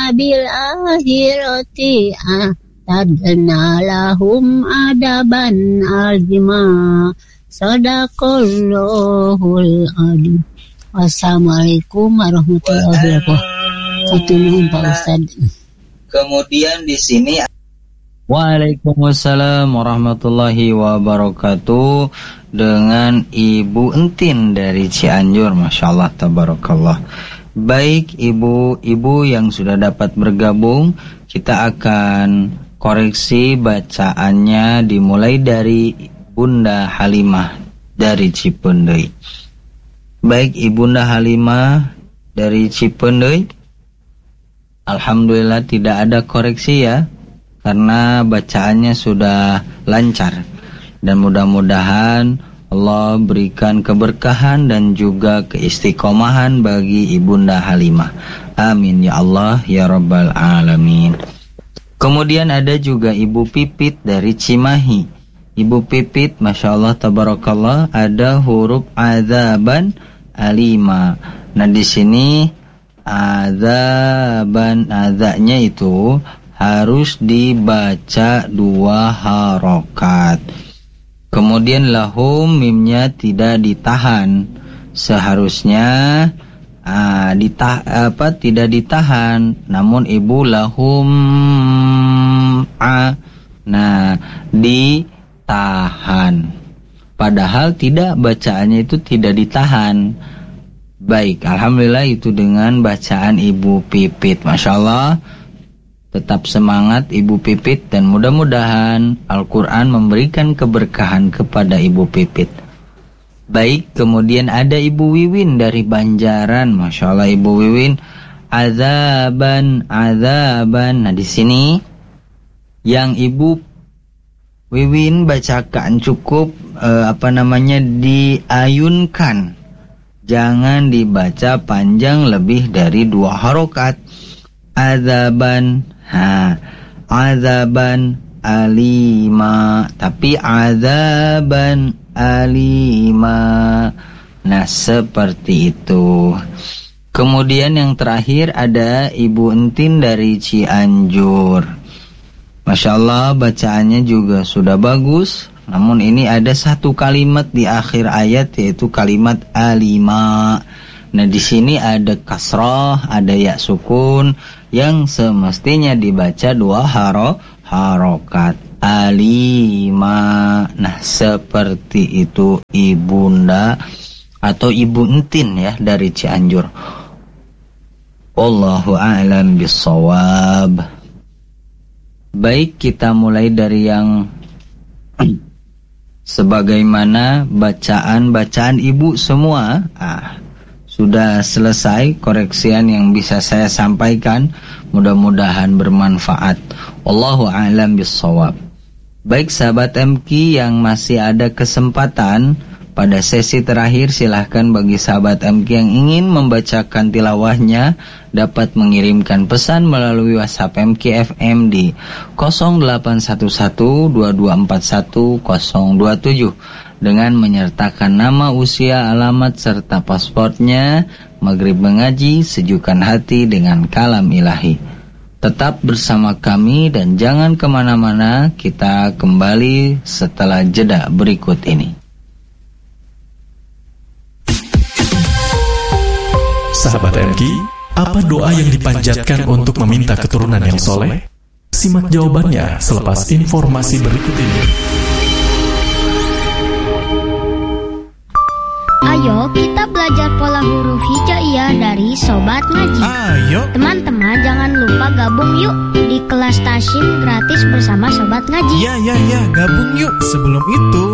bil akhirati tadna lahum adaban azima. Sadaqallahul adzim. Wassalamualaikum warahmatullahi wabarakatuh. Pak Ustaz. Kemudian di sini Waalaikumsalam warahmatullahi wabarakatuh, dengan Ibu Entin dari Cianjur. Masya Allah, tabarakallah. Baik ibu-ibu yang sudah dapat bergabung, kita akan koreksi bacaannya dimulai dari Bunda Halimah dari Cipendei. Baik Ibunda Halimah dari Cipendei, alhamdulillah tidak ada koreksi ya, karena bacaannya sudah lancar. Dan mudah-mudahan Allah berikan keberkahan dan juga keistiqomahan bagi Ibunda Halimah. Amin ya Allah ya Rabbal Alamin. Kemudian ada juga Ibu Pipit dari Cimahi. Ibu Pipit, Masya Allah tabarakallah, ada huruf azaban alima. Nah di sini azaban, azanya itu harus dibaca 2 harokat. Kemudian lahum, mimnya tidak ditahan. Seharusnya tidak ditahan, namun ibu lahum ditahan. Padahal tidak, bacaannya itu tidak ditahan. Baik, alhamdulillah itu dengan bacaan Ibu Pipit. Masya Allah, tetap semangat Ibu Pipit, dan mudah-mudahan Al-Quran memberikan keberkahan kepada Ibu Pipit. Baik, kemudian ada Ibu Wiwin dari Banjaran. Masya Allah Ibu Wiwin, azaban. Nah di sini yang Ibu Wiwin bacakan cukup diayunkan. Jangan dibaca panjang lebih dari 2 harokat. Azaban, azaban alima, tapi azaban alima. Nah seperti itu. Kemudian yang terakhir ada Ibu Entin dari Cianjur. Masya Allah bacaannya juga sudah bagus, namun ini ada 1 kalimat di akhir ayat, yaitu kalimat alima. Nah di sini ada kasrah, ada ya sukun, yang semestinya dibaca 2 harokat. Alima. Nah seperti itu Ibunda atau Ibu Entin ya dari Cianjur. Wallahu a'lam bissawab. Baik, kita mulai dari yang sebagaimana bacaan ibu semua. Sudah selesai koreksian yang bisa saya sampaikan. Mudah-mudahan bermanfaat. Wallahu a'lam bissawab. Baik sahabat MQ yang masih ada kesempatan pada sesi terakhir, silahkan bagi sahabat MQ yang ingin membacakan tilawahnya dapat mengirimkan pesan melalui WhatsApp MQ FM di 0811-2241-027 dengan menyertakan nama, usia, alamat, serta pasportnya. Maghrib mengaji, sejukkan hati dengan kalam ilahi. Tetap bersama kami dan jangan kemana-mana. Kita kembali setelah jeda berikut ini. Sahabat MQ, apa doa yang dipanjatkan untuk meminta keturunan yang soleh? Simak jawabannya selepas informasi berikut ini. Ayo kita belajar pola huruf hijaiyah dari Sobat Ngaji. Ayo teman-teman, jangan lupa gabung yuk di kelas Tasyim gratis bersama Sobat Ngaji. Ya, gabung yuk. Sebelum itu